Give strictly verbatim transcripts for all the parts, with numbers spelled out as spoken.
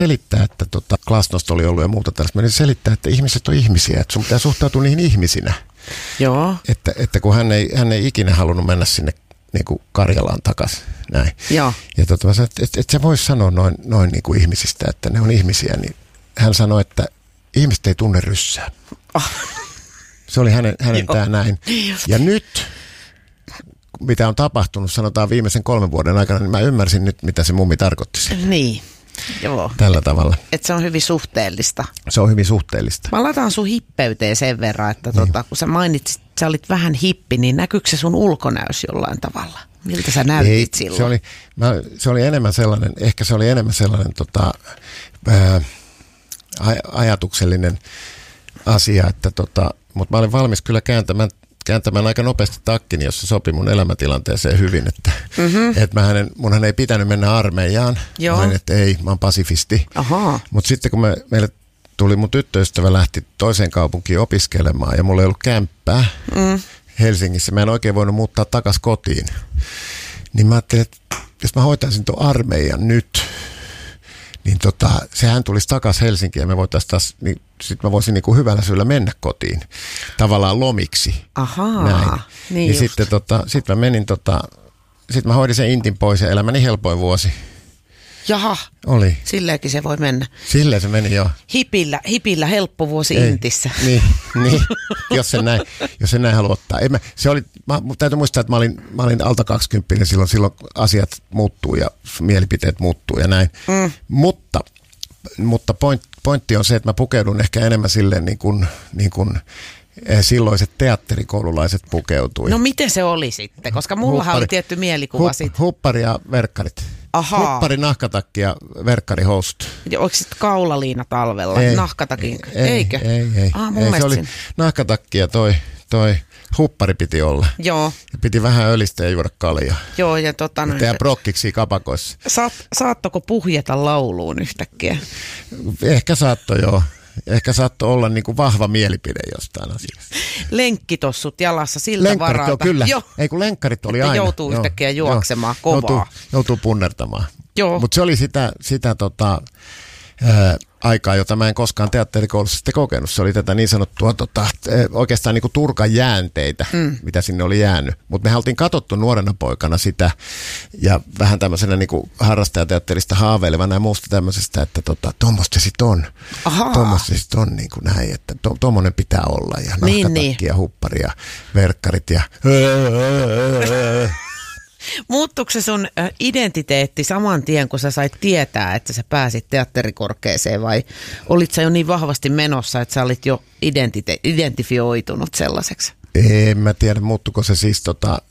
selittää, että tota, Glasnost oli ollut ja muuta tällaista. Mä selittää, että ihmiset on ihmisiä, että sun pitää suhtautua niihin ihmisinä. Joo. Että, että kun hän ei, hän ei ikinä halunnut mennä sinne niin kuin Karjalaan takaisin. Näin. Joo. Ja tota, että et, et sä vois sanoa noin, noin niin kuin ihmisistä, että ne on ihmisiä. Niin hän sanoi, että ihmiset ei tunne ryssää. Oh. Se oli hänen, hänen tämä näin. Ja nyt, mitä on tapahtunut, sanotaan viimeisen kolmen vuoden aikana, niin mä ymmärsin nyt, mitä se mummi tarkoitti. Niin, joo. Tällä tavalla. Että se on hyvin suhteellista. Se on hyvin suhteellista. Mä lataan sun hippeyteen sen verran, että niin. tota, kun sä mainitsit, että sä olit vähän hippi, niin näkyykö se sun ulkonäös jollain tavalla? Miltä sä näytit Ei, silloin? Se oli, mä, se oli enemmän sellainen, ehkä se oli enemmän sellainen tota, ää, ajatuksellinen asia, että tota, mutta mä olin valmis kyllä kääntämään, kääntämään aika nopeasti takkini, jos se sopi mun elämäntilanteeseen hyvin, että mm-hmm. et mä hänen, munhan ei pitänyt mennä armeijaan. Joo. Mä olin, että ei, mä oon pasifisti. Mutta sitten kun me, meille tuli mun tyttöystävä lähti toiseen kaupunkiin opiskelemaan ja mulla ei ollut kämppää mm. Helsingissä, mä en oikein voinut muuttaa takas kotiin, niin mä ajattelin, että jos mä hoitaisin tuon armeijan nyt, niin tota, sehän tulisi takaisin Helsinkiin ja me voitaisiin taas, niin sitten mä voisin niinku hyvällä syyllä mennä kotiin, tavallaan lomiksi. Ahaa, näin. niin, niin sitten tota, sit mä menin, tota, sit mä hoidin sen intin pois ja elämäni helpoin vuosi. Jaha, oli. Silleenkin se voi mennä. Silleen se meni jo. Hipillä, hipillä helppo vuosi Ei, intissä. Niin, niin jos sen näin, jos sen näin haluaa ottaa. Ei mä, se oli, mä, täytyy muistaa, että mä olin, mä olin alta kaksikymppinen silloin, silloin asiat muuttuu ja mielipiteet muuttuu ja näin. Mm. Mutta, mutta point, pointti on se, että mä pukeudun ehkä enemmän silleen niin kuin, niin kuin silloiset teatterikoululaiset pukeutui. No miten se oli sitten? Koska mullahan huppari, oli tietty mielikuva hup, siitä. Huppari ja verkkarit. Ahaa. Huppari, nahkatakki ja verkkari housut. Ja oliko sitten kaulaliina talvella? Ei, nahkatakin? Ei, Eikö? Ei, ei. Ah, mun ei se oli sen... nahkatakki ja toi, toi huppari piti olla. Joo. Ja piti vähän öljistä ja juoda kaljaa. Joo, ja tota... Ja tehdä brokkiksi kapakoissa. Saat, saattoko puhjeta lauluun yhtäkkiä? Ehkä saattoi, joo. Ehkä saattoi olla niin kuin vahva mielipide jostain asiasta. Lenkkitossut jalassa siltä lenkkarit, varalta. Joo, kyllä. Joo. Ei kun lenkkarit oli aina. Joutuu yhtäkkiä joo, juoksemaan joo. kovaa. Joutuu, joutuu punnertamaan. Joo. Mutta se oli sitä, sitä tota, ää, aikaa, jota mä en koskaan teatterikoulussa sitten kokenut. Se oli tätä niin sanottua tota, oikeastaan niin kuin Turkan jäänteitä, mm. mitä sinne oli jäänyt. Mutta me oltiin katsottu nuorena poikana sitä ja vähän tämmöisenä niin kuin harrastajateatterista haaveilevana ja muusta tämmöisestä, että tota, tuommoista se sit on. Tuommoista se sit on niin kuin näin, että tuommoinen pitää olla ja nahkatakki niin, niin. ja huppari ja verkkarit ja... Muuttuiko se sun identiteetti saman tien, kun sä sait tietää, että sä pääsit teatterikorkeeseen vai olit sä jo niin vahvasti menossa, että sä olit jo identite- identifioitunut sellaiseksi? En mä tiedä, muuttuko se siis tota,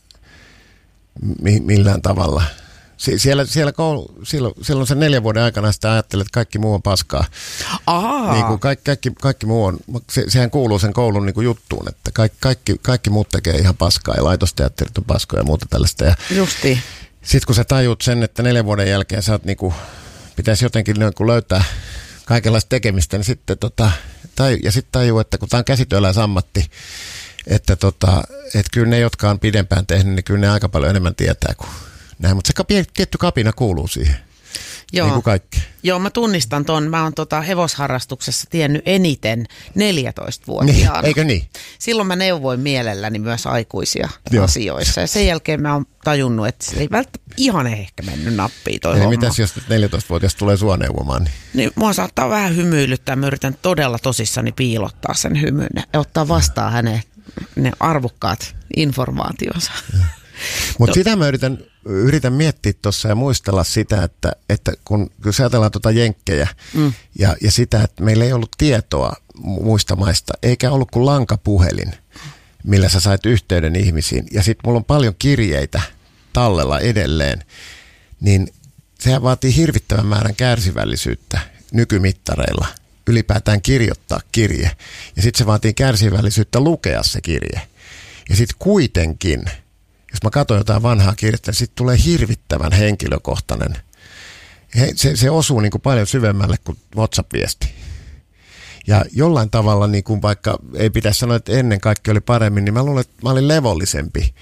mi- millään tavalla. Sie- siellä, siellä koulu, silloin, silloin sen neljän vuoden aikana sitä ajattelet, että kaikki muu on paskaa. Aa. Niin kuin kaikki, kaikki, kaikki muu on, se, sehän kuuluu sen koulun niin kuin juttuun, että kaikki, kaikki, kaikki muut tekee ihan paskaa ja laitosteatterit on paskoja ja muuta tällaista. Ja Justi. sitten kun sä tajuut sen, että neljän vuoden jälkeen sä oot niin kuin, pitäisi jotenkin niin kuin löytää kaikenlaista tekemistä, niin sitten tota, tai, ja sitten tajuu, että kun tää on käsityöläisammatti, että tota, et kyllä ne, jotka on pidempään tehnyt, niin kyllä ne aika paljon enemmän tietää kuin näin, mutta se tietty kapina kuuluu siihen. Joo. Niin kuin kaikki. Joo, mä tunnistan ton. Mä oon tota hevosharrastuksessa tiennyt eniten neljätoistavuotiaana. Niin, eikö niin? Silloin mä neuvoin mielelläni myös aikuisia Joo. asioissa. Ja sen jälkeen mä oon tajunnut, että se ei välttämättä ihan ehkä mennyt nappiin toi Ei, homma. mitäs jos nyt neljätoistavuotias tulee sua neuvomaan? Niin... niin mua saattaa vähän hymyilyttää. Mä yritän todella tosissani piilottaa sen hymyn ja ottaa vastaan hänen ne arvokkaat informaationsa. Mutta sitä mä yritän, yritän miettiä tuossa ja muistella sitä, että, että kun, kun ajatellaan tuota jenkkejä mm. ja, ja sitä, että meillä ei ollut tietoa muista maista, eikä ollut kuin lankapuhelin, millä sä sait yhteyden ihmisiin. Ja sitten mulla on paljon kirjeitä tallella edelleen, niin sehän vaatii hirvittävän määrän kärsivällisyyttä nykymittareilla. Ylipäätään kirjoittaa kirje. Ja sitten se vaatii kärsivällisyyttä lukea se kirje. Ja sitten kuitenkin... Jos mä katson jotain vanhaa kirjettä, niin sitten tulee hirvittävän henkilökohtainen. Se, se osuu niin kuin paljon syvemmälle kuin WhatsApp-viesti. Ja jollain tavalla, niin kuin vaikka ei pitäisi sanoa, että ennen kaikki oli paremmin, niin mä luulen, että mä olin levollisempi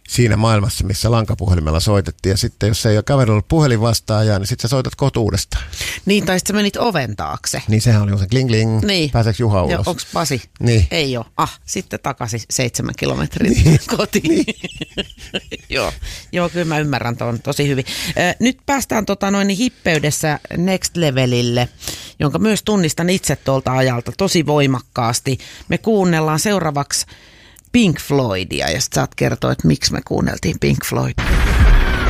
siinä maailmassa, missä lankapuhelimella soitettiin. Ja sitten jos ei ole kaverilla ollut puhelin vastaajaa, niin sitten sä soitat kotu uudestaan. Niin, tai sitten sä menit oven taakse. Niin sehän oli se kling kling. Niin. Pääseekö Juha ulos? Joo, onks Pasi? Niin. Ei ole. Ah, sitten takaisin seitsemän kilometrin niin. kotiin. Niin. Joo. Joo, kyllä mä ymmärrän tuon tosi hyvin. Nyt päästään tota noin hippeydessä next levelille, jonka myös tunnistan itse tuolta ajalta tosi voimakkaasti. Me kuunnellaan seuraavaksi Pink Floydia ja sit saat kertoa, että miksi me kuunneltiin Pink Floydia.